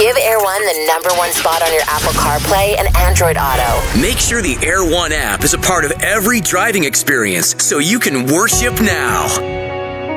Give Air One the #1 spot on your Apple CarPlay and Android Auto. Make sure the Air One app is a part of every driving experience so you can worship now.